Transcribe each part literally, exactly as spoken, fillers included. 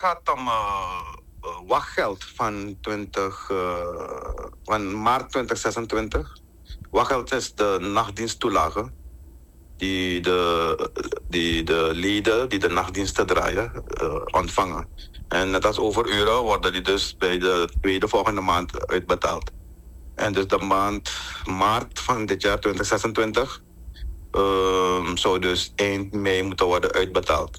gaat om uh, uh, wachtgeld van, twintig, uh, van maart twintig zesentwintig. Wachtgeld is de nachtdiensttoelage die de, die de leden die de nachtdiensten draaien uh, ontvangen. En net als overuren worden die dus bij de tweede volgende maand uitbetaald. En dus de maand maart van dit jaar twintig zesentwintig uh, zou dus eind mei moeten worden uitbetaald.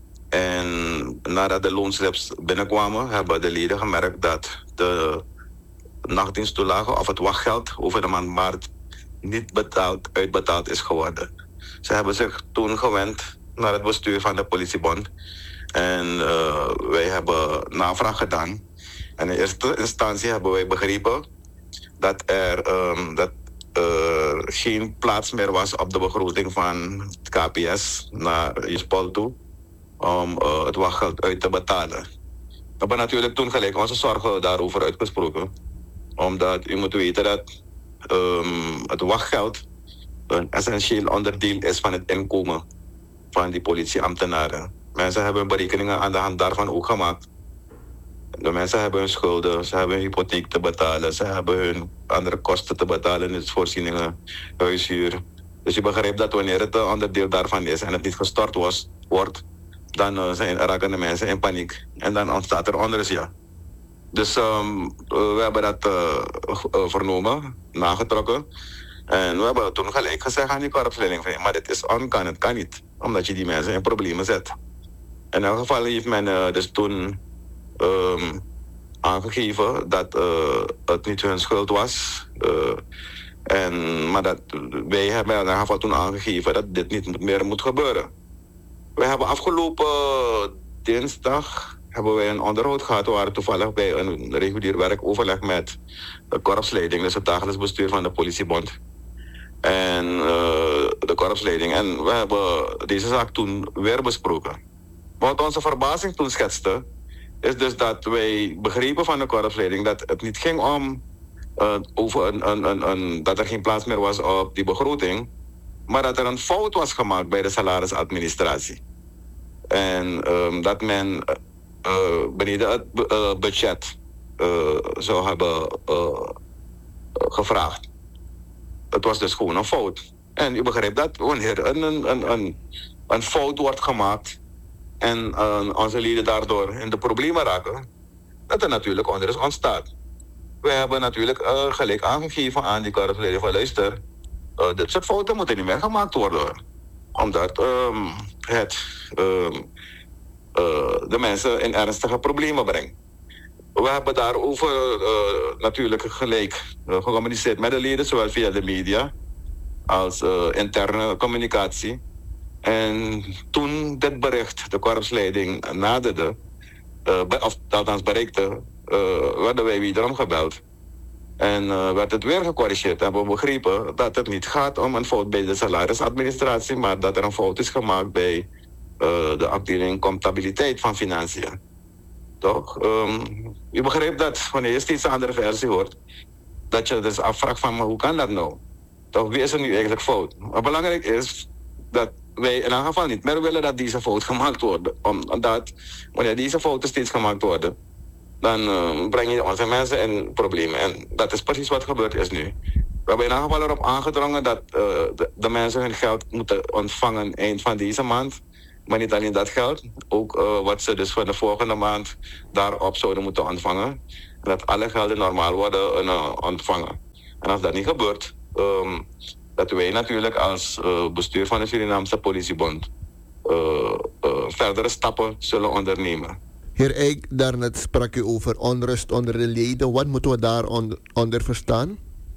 En nadat de loonslips binnenkwamen, hebben de leden gemerkt dat de nachtdiensttoelage of het wachtgeld over de maand maart niet betaald, uitbetaald is geworden. Ze hebben zich toen gewend naar het bestuur van de politiebond. En uh, wij hebben navraag gedaan. En in eerste instantie hebben wij begrepen dat er um, dat, uh, geen plaats meer was op de begroting van het K P S naar Juspol toe om uh, het wachtgeld uit te betalen. We hebben natuurlijk toen gelijk onze zorgen daarover uitgesproken. Omdat u moet weten dat um, het wachtgeld een essentieel onderdeel is van het inkomen van die politieambtenaren. Mensen hebben berekeningen aan de hand daarvan ook gemaakt. De mensen hebben hun schulden, ze hebben hun hypotheek te betalen, ze hebben hun andere kosten te betalen, dus voorzieningen, huishuur. Dus je begrijpt dat wanneer het een onderdeel daarvan is en het niet gestort was, wordt, dan uh, zijn, raken de mensen in paniek. En dan ontstaat er onrust. Dus um, uh, we hebben dat uh, uh, vernomen, nagetrokken. En we hebben toen gelijk gezegd aan die korpsleiding, maar dit is onkan, het kan niet. Omdat je die mensen in problemen zet. In elk geval heeft men uh, dus toen um, aangegeven dat uh, het niet hun schuld was. Uh, en, maar dat, wij hebben in elk geval toen aangegeven dat dit niet meer moet gebeuren. We hebben afgelopen dinsdag hebben wij een onderhoud gehad. We waren toevallig bij een regulier werkoverleg met de korpsleiding, dus het dagelijks bestuur van de politiebond. En uh, de korpsleiding. En we hebben deze zaak toen weer besproken. Wat onze verbazing toen schetste, is dus dat wij begrepen van de korpsleiding dat het niet ging om uh, over een, een, een, een, dat er geen plaats meer was op die begroting, maar dat er een fout was gemaakt bij de salarisadministratie. En um, dat men uh, beneden het uh, budget uh, zou hebben uh, gevraagd. Het was dus gewoon een fout. En u begrijpt dat wanneer een, een, een, een fout wordt gemaakt en uh, onze leden daardoor in de problemen raken, dat er natuurlijk onrust ontstaat. We hebben natuurlijk uh, gelijk aangegeven aan die korpsleden van luister, uh, dit soort fouten moeten niet meer gemaakt worden. Omdat um, het um, uh, de mensen in ernstige problemen brengt. We hebben daarover uh, natuurlijk gelijk uh, gecommuniceerd met de leden, zowel via de media als uh, interne communicatie. En toen dit bericht de korpsleiding naderde, uh, of althans bereikte, uh, werden wij wederom gebeld. En uh, werd het weer gecorrigeerd. Hebben we begrepen dat het niet gaat om een fout bij de salarisadministratie, maar dat er een fout is gemaakt bij uh, de afdeling comptabiliteit van financiën. Toch? Um, je begrijpt dat wanneer je steeds een andere versie hoort, dat je dus afvraagt van, maar hoe kan dat nou? Toch, wie is er nu eigenlijk fout? Wat belangrijk is dat wij in elk geval niet meer willen dat deze fout gemaakt wordt. Omdat wanneer deze fouten steeds gemaakt worden, dan uh, breng je onze mensen in problemen. En dat is precies wat gebeurd is nu. We hebben in elk geval erop aangedrongen dat uh, de, de mensen hun geld moeten ontvangen eind van deze maand. Maar niet alleen dat geld, ook uh, wat ze dus voor de volgende maand daarop zouden moeten ontvangen. En dat alle gelden normaal worden uh, ontvangen. En als dat niet gebeurt, um, dat wij natuurlijk als uh, bestuur van de Surinaamse politiebond uh, uh, verdere stappen zullen ondernemen. Heer Eijk, daarnet sprak u over onrust onder de leden. Wat moeten we daaronder onder verstaan?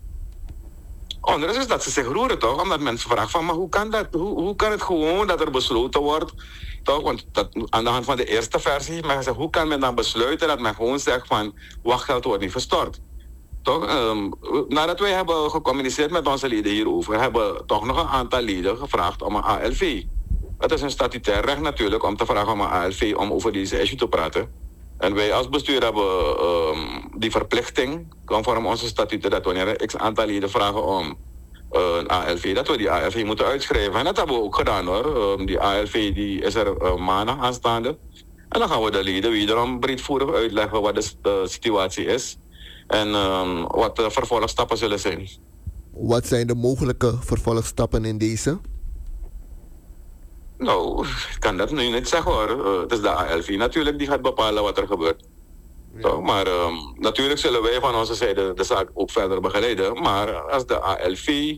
Onrust is dat ze zich roeren, toch? Omdat mensen vragen van, maar hoe kan dat? Hoe, hoe kan het gewoon dat er besloten wordt? Toch? Want dat, aan de hand van de eerste versie heeft men gezegd, hoe kan men dan besluiten dat men gewoon zegt van, wachtgeld wordt niet verstort? Toch? Um, nadat wij hebben gecommuniceerd met onze leden hierover, hebben toch nog een aantal leden gevraagd om een A L V. Het is een statutair recht natuurlijk om te vragen om een A L V om over deze issue te praten. En wij als bestuur hebben um, die verplichting, conform onze statuten, dat wanneer een x aantal leden vragen om uh, een A L V, dat we die A L V moeten uitschrijven. En dat hebben we ook gedaan hoor. Um, die A L V die is er uh, maandag aanstaande. En dan gaan we de leden wederom breedvoerig uitleggen wat de, de situatie is. En um, wat de vervolgstappen zullen zijn. Wat zijn de mogelijke vervolgstappen in deze? Nou, ik kan dat nu niet zeggen hoor. Uh, het is de A L V natuurlijk die gaat bepalen wat er gebeurt. Ja. Toch? Maar um, natuurlijk zullen wij van onze zijde de zaak ook verder begeleiden. Maar als de A L V uh,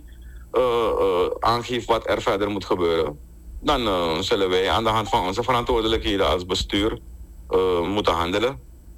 uh, aangeeft wat er verder moet gebeuren, dan uh, zullen wij aan de hand van onze verantwoordelijkheden als bestuur uh, moeten handelen.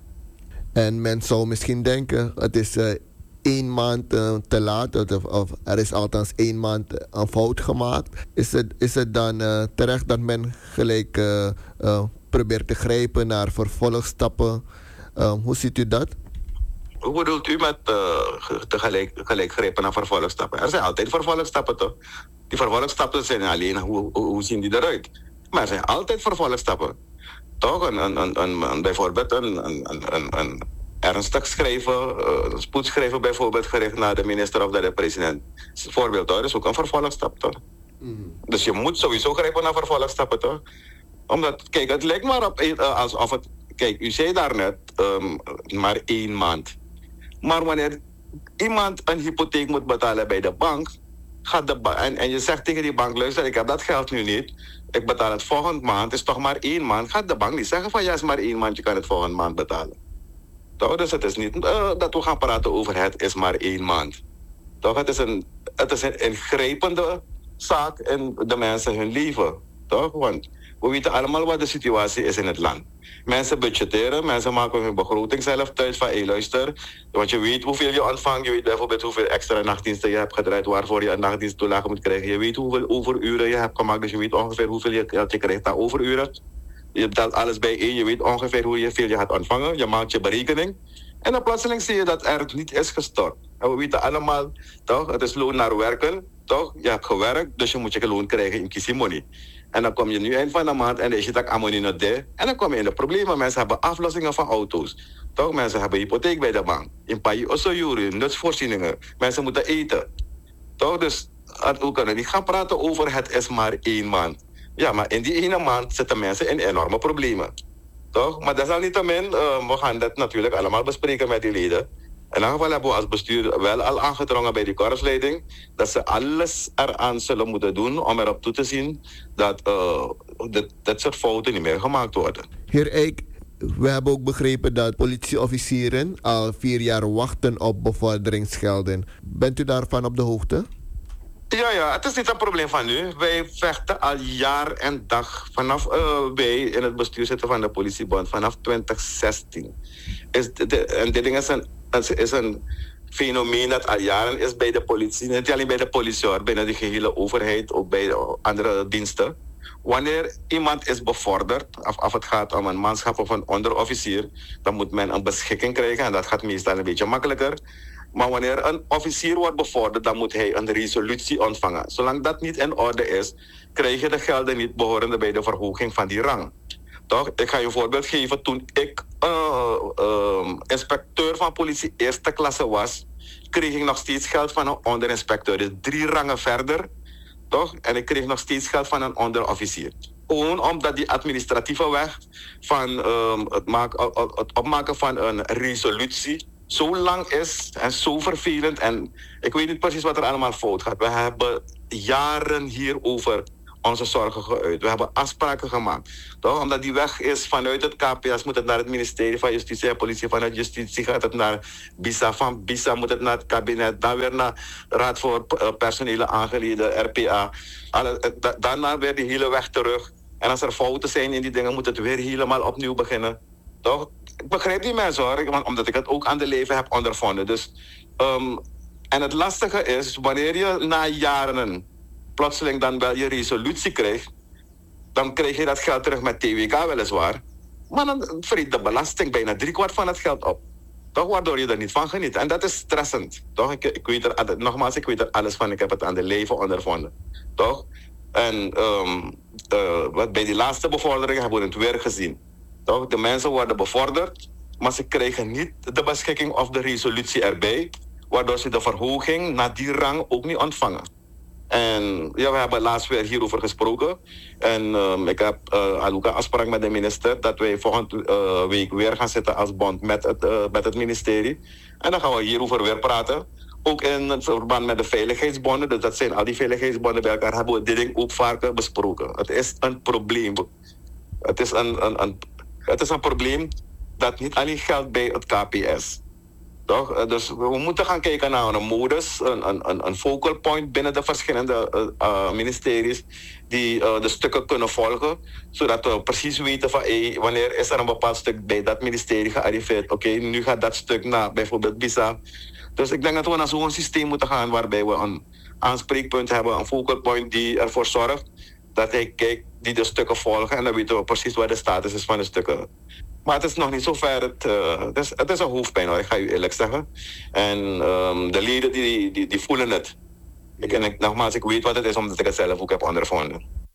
En men zou misschien denken, het is uh, één maand uh, te laat, of, of er is althans één maand een fout gemaakt. Is het, is het dan uh, terecht dat men gelijk uh, uh, probeert te grijpen naar vervolgstappen? Uh, hoe ziet u dat? Hoe bedoelt u met uh, tegelijk, gelijk grijpen naar vervolgstappen? Er zijn altijd vervolgstappen toch? Die vervolgstappen zijn alleen, hoe, hoe, hoe zien die eruit? Maar er zijn altijd vervolgstappen. Toch? Een, een, een, een, een, bijvoorbeeld een, een, een, een ernstig schrijven, uh, een spoedschrijven bijvoorbeeld gericht naar de minister of naar de president. Voorbeeld hoor, is ook een vervolgstap toch? Mm. Dus je moet sowieso grijpen naar vervolgstappen toch? Omdat, kijk, het lijkt maar op uh, alsof het, kijk, u zei daarnet um, maar één maand. Maar wanneer iemand een hypotheek moet betalen bij de bank, gaat de ba- en, en je zegt tegen die bank, luister, ik heb dat geld nu niet, ik betaal het volgende maand, het is toch maar één maand, gaat de bank niet zeggen van ja, het is maar één maand, je kan het volgende maand betalen. Toch? Dus het is niet uh, dat we gaan praten over het is maar één maand. Toch? Het is een, het is een ingrijpende zaak in de mensen hun leven. Toch? Want we weten allemaal wat de situatie is in het land. Mensen budgetteren, mensen maken hun begroting zelf thuis van, hé hey, luister, want je weet hoeveel je ontvangt, je weet bijvoorbeeld hoeveel extra nachtdiensten je hebt gedraaid, waarvoor je een nachtdiensttoelage moet krijgen. Je weet hoeveel overuren je hebt gemaakt, dus je weet ongeveer hoeveel je, je krijgt aan overuren. Je telt alles bijeen, je weet ongeveer hoeveel je gaat ontvangen, je maakt je berekening. En dan plotseling zie je dat er niet is gestort. En we weten allemaal, toch, het is loon naar werken, toch? Je hebt gewerkt, dus je moet je loon krijgen in kisimoni. En dan kom je nu eind van de maand en dan is je dat ammonie not there. En dan kom je in de problemen. Mensen hebben aflossingen van auto's. Toch? Mensen hebben hypotheek bij de bank. In Payi Osoyuri, nutsvoorzieningen. Mensen moeten eten. Toch? Dus we kunnen niet gaan praten over het is maar één maand. Ja, maar in die ene maand zitten mensen in enorme problemen. Toch? Maar desalniettemin, uh, we gaan dat natuurlijk allemaal bespreken met die leden. In ieder geval hebben we als bestuur wel al aangedrongen bij die korpsleiding dat ze alles eraan zullen moeten doen om erop toe te zien dat uh, dit, dit soort fouten niet meer gemaakt worden. Heer Eijk, we hebben ook begrepen dat politieofficieren al vier jaar wachten op bevorderingsgelden. Bent u daarvan op de hoogte? Ja, ja, het is niet een probleem van nu. Wij vechten al jaar en dag vanaf uh, wij in het bestuur zitten van de politiebond vanaf twintig zestien. Is de, en dit ding is een, is een fenomeen dat al jaren is bij de politie. Niet alleen bij de politie hoor, binnen de gehele overheid, ook bij de andere diensten. Wanneer iemand is bevorderd, of, of het gaat om een manschap of een onderofficier, dan moet men een beschikking krijgen en dat gaat meestal een beetje makkelijker. Maar wanneer een officier wordt bevorderd, dan moet hij een resolutie ontvangen. Zolang dat niet in orde is, krijg je de gelden niet behorende bij de verhoging van die rang. Toch? Ik ga je een voorbeeld geven. Toen ik uh, uh, inspecteur van politie eerste klasse was, kreeg ik nog steeds geld van een onderinspecteur. Dus drie rangen verder. Toch? En ik kreeg nog steeds geld van een onderofficier. Gewoon omdat die administratieve weg van um, het, maak, het opmaken van een resolutie zo lang is en zo vervelend. En ik weet niet precies wat er allemaal fout gaat. We hebben jaren hierover onze zorgen geuit. We hebben afspraken gemaakt. Toch? Omdat die weg is vanuit het K P S moet het naar het ministerie van Justitie en Politie. Vanuit Justitie gaat het naar BISA. Van BISA moet het naar het kabinet. Dan weer naar de Raad voor Personele Aangelegenheden, R P A. Alle, da- daarna weer die hele weg terug. En als er fouten zijn in die dingen, moet het weer helemaal opnieuw beginnen. Toch? Ik begrijp die mensen hoor, omdat ik het ook aan de leven heb ondervonden. Dus, um, en het lastige is, wanneer je na jaren plotseling dan wel je resolutie krijgt, dan krijg je dat geld terug met T W K weliswaar. Maar dan vreet de belasting bijna driekwart van het geld op. Toch, waardoor je er niet van geniet. En dat is stressend. Toch? Ik, ik weet er, nogmaals, ik weet er alles van. Ik heb het aan de leven ondervonden. Toch? En um, uh, wat bij die laatste bevordering hebben we het weer gezien. Toch? De mensen worden bevorderd, maar ze krijgen niet de beschikking of de resolutie erbij, waardoor ze de verhoging naar die rang ook niet ontvangen. En ja, we hebben laatst weer hierover gesproken. En um, ik heb uh, al ook een afspraak met de minister dat wij volgende uh, week weer gaan zitten als bond met het, uh, met het ministerie. En dan gaan we hierover weer praten. Ook in het verband met de veiligheidsbonden. Dus dat zijn al die veiligheidsbonden bij elkaar. Hebben we dit ding ook vaker besproken. Het is een probleem. Het is een, een, een, het is een probleem dat niet alleen geldt bij het K P S. Toch? Dus we moeten gaan kijken naar een modus, een, een, een focal point binnen de verschillende uh, uh, ministeries die uh, de stukken kunnen volgen, zodat we precies weten van hey, wanneer is er een bepaald stuk bij dat ministerie gearriveerd. Oké, okay, nu gaat dat stuk naar bijvoorbeeld B I S A. Dus ik denk dat we naar zo'n systeem moeten gaan waarbij we een aanspreekpunt hebben, een focal point die ervoor zorgt dat hij kijkt die de stukken volgen en dan weten we precies wat de status is van de stukken. Maar het is nog niet zo ver. Het, uh, het, is, het is een hoofdpijn hoor, ik ga u eerlijk zeggen. En um, de leden die, die, die voelen het. Ik, en ik, nogmaals, ik weet wat het is omdat ik het zelf ook heb ondervonden.